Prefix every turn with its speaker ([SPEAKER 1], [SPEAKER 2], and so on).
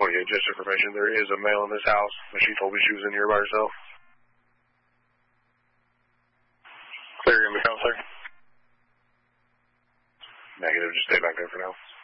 [SPEAKER 1] yeah, just information. There is a male in this house, but she told me she was in here by herself. Clear in the counselor? Negative, just stay back there for now.